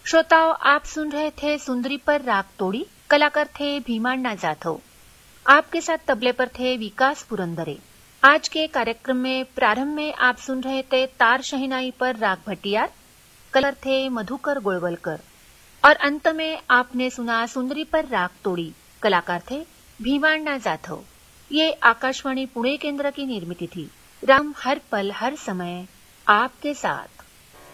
श्रोताओं, आप सुन रहे थे सुंदरी पर राग तोड़ी। कलाकार थे भीमाण्णा जाधव। आपके साथ तबले पर थे विकास पुरंदरे। आज के कार्यक्रम में प्रारंभ में आप सुन रहे थे तार शहनाई पर राग भटियार। कलाकार थे मधुकर गोळवलकर और अंत में आपने सुना सुंदरी पर राग तोड़ी। कलाकार थे भीमाण्णा जाधव। ये आकाशवाणी पुणे केंद्र की निर्मित थी। राम हर पल हर समय आपके साथ।